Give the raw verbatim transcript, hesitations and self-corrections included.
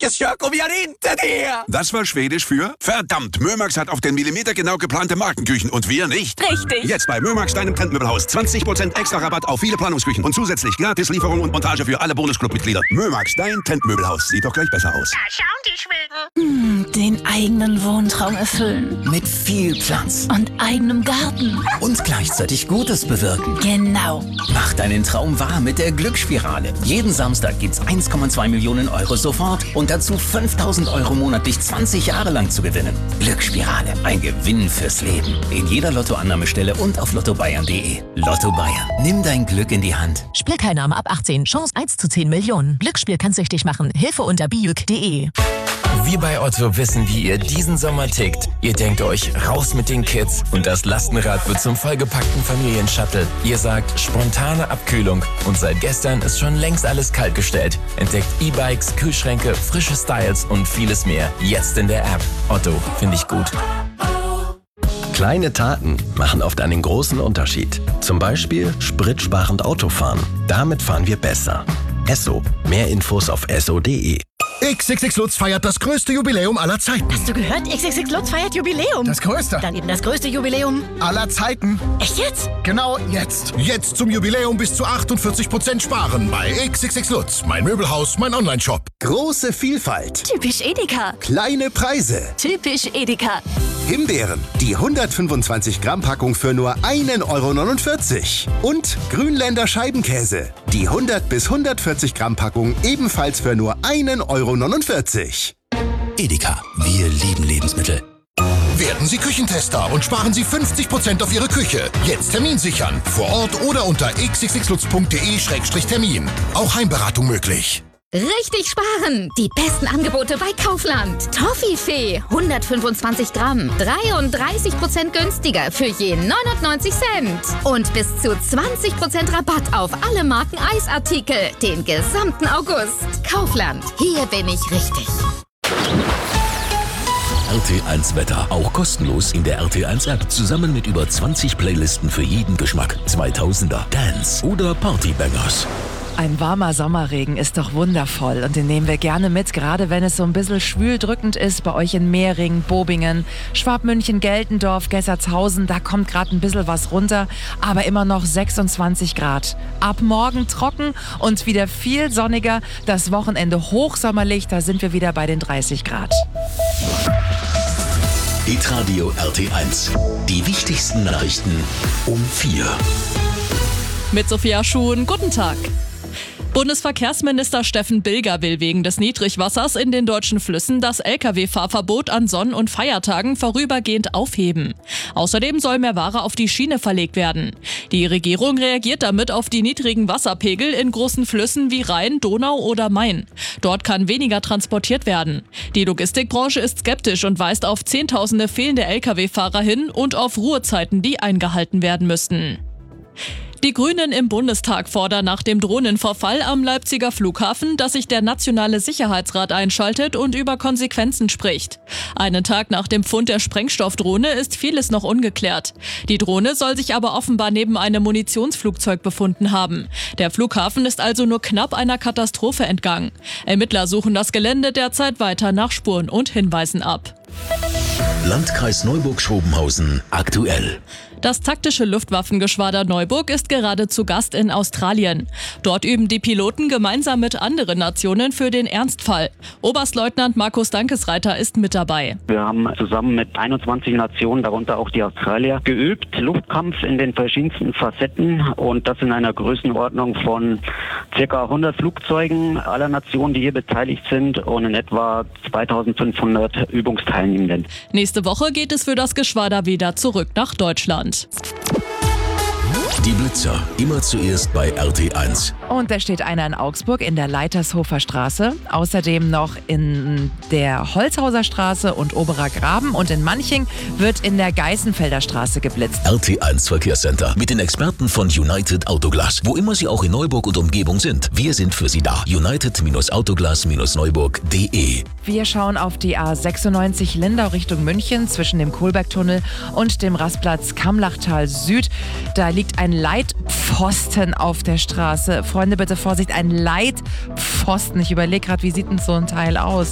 Jag söker vi har inte det! Das war Schwedisch für verdammt, Mömax hat auf den Millimeter genau geplante Markenküchen und wir nicht. Richtig. Jetzt bei Mömax, deinem Trendmöbelhaus. zwanzig Prozent extra Rabatt auf viele Planungsküchen und zusätzlich gratis Lieferung und Montage für alle Bonusclub-Mitglieder. Mömax, dein Trendmöbelhaus. Sieht doch gleich besser aus. Da schauen die Schweden. Hm, den eigenen Wohntraum erfüllen. Mit viel Platz. Und eigenem Garten. Und gleichzeitig Gutes bewirken. Genau. Mach deinen Traum wahr mit der Glücksspirale. Jeden Samstag gibt's eins Komma zwei Millionen Euro sofort und dazu fünftausend Euro monatlich zwanzig Jahre lang zu gewinnen. Glücksspirale, ein Gewinn fürs Leben. In jeder Lottoannahmestelle und auf lotto bayern punkt de. Lotto Bayern, nimm dein Glück in die Hand. Spielteilnahme ab achtzehn, Chance eins zu zehn Millionen. Glücksspiel kann süchtig machen. Hilfe unter bijuk punkt de. Wir bei Otto wissen, wie ihr diesen Sommer tickt. Ihr denkt euch, raus mit den Kids und das Lastenrad wird zum vollgepackten Familienshuttle. Ihr sagt, spontane Abkühlung und seit gestern ist schon längst alles kaltgestellt. Entdeckt E-Bikes, Kühlschränke, frische Styles und vieles mehr. Jetzt in der App. Otto, finde ich gut. Kleine Taten machen oft einen großen Unterschied. Zum Beispiel spritsparend Autofahren. Damit fahren wir besser. Esso. Mehr Infos auf esso punkt de. X X X Lutz feiert das größte Jubiläum aller Zeiten. Hast du gehört? X X X Lutz feiert Jubiläum. Das größte. Dann eben das größte Jubiläum aller Zeiten. Echt jetzt? Genau jetzt. Jetzt zum Jubiläum bis zu achtundvierzig Prozent sparen bei X X X Lutz. Mein Möbelhaus, mein Onlineshop. Große Vielfalt. Typisch Edeka. Kleine Preise. Typisch Edeka. Himbeeren. Die hundertfünfundzwanzig Gramm Packung für nur ein Euro neunundvierzig. Und Grünländer Scheibenkäse. Die hundert bis hundertvierzig Gramm Packung ebenfalls für nur ein Euro neunundvierzig. Edeka, wir lieben Lebensmittel. Werden Sie Küchentester und sparen Sie fünfzig Prozent auf Ihre Küche. Jetzt Termin sichern. Vor Ort oder unter x x x lutz punkt de Schrägstrich Termin. Auch Heimberatung möglich. Richtig sparen! Die besten Angebote bei Kaufland. Toffifee, hundertfünfundzwanzig Gramm, dreiunddreißig Prozent günstiger für je neunundneunzig Cent. Und bis zu zwanzig Prozent Rabatt auf alle Marken Eisartikel den gesamten August. Kaufland, hier bin ich richtig. R T eins Wetter, auch kostenlos in der R T eins App, zusammen mit über zwanzig Playlisten für jeden Geschmack. zweitausender, Dance oder Partybangers. Ein warmer Sommerregen ist doch wundervoll und den nehmen wir gerne mit, gerade wenn es so ein bisschen schwül drückend ist bei euch in Mehring, Bobingen, Schwabmünchen, Geltendorf, Gessertshausen. Da kommt gerade ein bisschen was runter, aber immer noch sechsundzwanzig Grad. Ab morgen trocken und wieder viel sonniger. Das Wochenende hochsommerlich, da sind wir wieder bei den dreißig Grad. Hitradio R T eins. Die wichtigsten Nachrichten um vier. Mit Sophia Schuhn, guten Tag. Bundesverkehrsminister Steffen Bilger will wegen des Niedrigwassers in den deutschen Flüssen das L K W-Fahrverbot an Sonn- und Feiertagen vorübergehend aufheben. Außerdem soll mehr Ware auf die Schiene verlegt werden. Die Regierung reagiert damit auf die niedrigen Wasserpegel in großen Flüssen wie Rhein, Donau oder Main. Dort kann weniger transportiert werden. Die Logistikbranche ist skeptisch und weist auf Zehntausende fehlende L K W-Fahrer hin und auf Ruhezeiten, die eingehalten werden müssten. Die Grünen im Bundestag fordern nach dem Drohnenvorfall am Leipziger Flughafen, dass sich der Nationale Sicherheitsrat einschaltet und über Konsequenzen spricht. Einen Tag nach dem Fund der Sprengstoffdrohne ist vieles noch ungeklärt. Die Drohne soll sich aber offenbar neben einem Munitionsflugzeug befunden haben. Der Flughafen ist also nur knapp einer Katastrophe entgangen. Ermittler suchen das Gelände derzeit weiter nach Spuren und Hinweisen ab. Landkreis Neuburg-Schrobenhausen aktuell. Das taktische Luftwaffengeschwader Neuburg ist gerade zu Gast in Australien. Dort üben die Piloten gemeinsam mit anderen Nationen für den Ernstfall. Oberstleutnant Markus Dankesreiter ist mit dabei. Wir haben zusammen mit einundzwanzig Nationen, darunter auch die Australier, geübt. Luftkampf in den verschiedensten Facetten und das in einer Größenordnung von ca. hundert Flugzeugen aller Nationen, die hier beteiligt sind und in etwa zweitausendfünfhundert Übungsteilnehmenden. Nächste Woche geht es für das Geschwader wieder zurück nach Deutschland. Die Blitzer, immer zuerst bei R T eins. Und da steht einer in Augsburg in der Leitershofer Straße, außerdem noch in der Holzhauser Straße und Oberer Graben und in Manching wird in der Geißenfelder Straße geblitzt. R T eins Verkehrscenter mit den Experten von United Autoglas, wo immer Sie auch in Neuburg und Umgebung sind. Wir sind für Sie da. United Autoglas Neuburg punkt de. Wir schauen auf die A sechsundneunzig Lindau Richtung München zwischen dem Kohlbergtunnel und dem Rastplatz Kamlachtal Süd. Da liegt ein Leitpfosten auf der Straße. Freunde, bitte Vorsicht, ein Leitpfosten. Ich überlege gerade, wie sieht denn so ein Teil aus?